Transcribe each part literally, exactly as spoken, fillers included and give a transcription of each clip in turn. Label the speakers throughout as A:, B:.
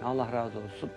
A: Allah razı olsun.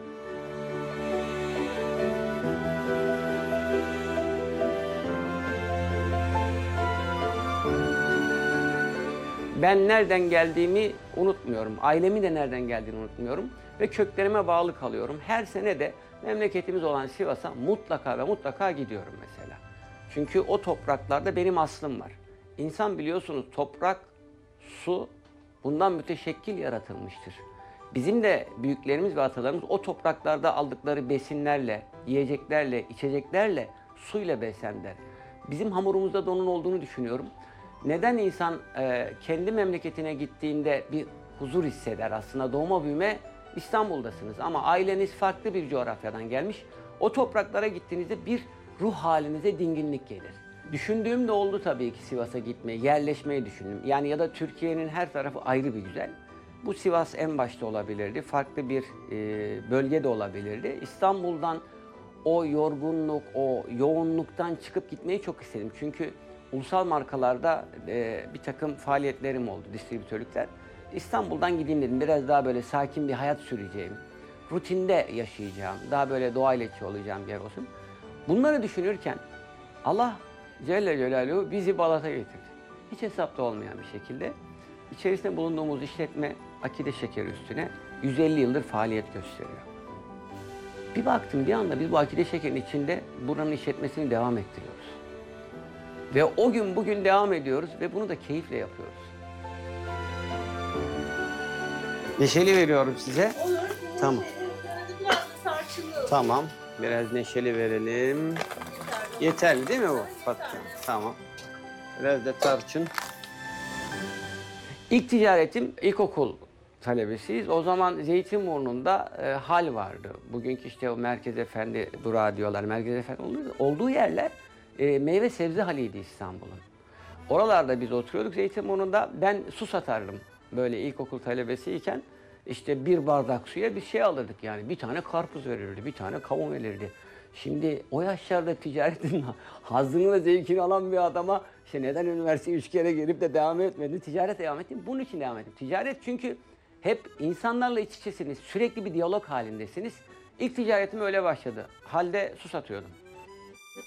A: Ben nereden geldiğimi unutmuyorum. Ailemin de nereden geldiğini unutmuyorum. Ve köklerime bağlı kalıyorum. Her sene de memleketimiz olan Sivas'a mutlaka ve mutlaka gidiyorum mesela. Çünkü o topraklarda benim aslım var. İnsan biliyorsunuz toprak, su bundan müteşekkil yaratılmıştır. Bizim de büyüklerimiz ve atalarımız o topraklarda aldıkları besinlerle, yiyeceklerle, içeceklerle, suyla beslendiler. Bizim hamurumuzda da onun olduğunu düşünüyorum. Neden insan e, kendi memleketine gittiğinde bir huzur hisseder? Aslında doğma büyüme İstanbul'dasınız ama aileniz farklı bir coğrafyadan gelmiş. O topraklara gittiğinizde bir ruh halinize dinginlik gelir. Düşündüğüm de oldu tabii ki Sivas'a gitmeyi, yerleşmeyi düşündüm. Yani ya da Türkiye'nin her tarafı ayrı bir güzel. Bu Sivas en başta olabilirdi, farklı bir e, bölge de olabilirdi. İstanbul'dan o yorgunluk, o yoğunluktan çıkıp gitmeyi çok istedim. Çünkü ulusal markalarda e, bir takım faaliyetlerim oldu, distribütörlükler. İstanbul'dan gideyim dedim, biraz daha böyle sakin bir hayat süreceğim, rutinde yaşayacağım, daha böyle doğayla içi olacağım bir yer olsun. Bunları düşünürken Allah Celle Celaluhu bizi Balat'a getirdi. Hiç hesapta olmayan bir şekilde. İçerisinde bulunduğumuz işletme Akide Şekeri üstüne yüz elli yıldır faaliyet gösteriyor. Bir baktım bir anda biz bu Akide Şekeri'nin içinde buranın işletmesini devam ettiriyoruz. Ve o gün bugün devam ediyoruz ve bunu da keyifle yapıyoruz. Neşeli veriyorum size.
B: Olur.
A: Tamam.
B: Biraz da tarçınlı.
A: Tamam. Biraz neşeli verelim. Yeterli değil mi bu? Patlıcan. Tamam. Biraz da tarçın. İlk ticaretim ilkokul talebesiyiz. O zaman Zeytinburnu'nda e, hal vardı. Bugünkü işte o Merkez Efendi durağı diyorlar. Merkez Efendi olduğu yerler e, meyve sebze haliydi İstanbul'un. Oralarda biz oturuyorduk Zeytinburnu'nda. Ben su satardım. Böyle ilkokul talebesiyken işte bir bardak suya bir şey alırdık yani. Bir tane karpuz verirdi, bir tane kavun verirdi. Şimdi o yaşlarda ticaretin hazzını ve zevkini alan bir adama işte neden üniversiteye üç kere gelip de devam etmedin? Ticaret devam ettim. Bunun için devam ettim. Ticaret çünkü hep insanlarla iç içesiniz. Sürekli bir diyalog halindesiniz. İlk ticaretim öyle başladı. Halde su satıyordum.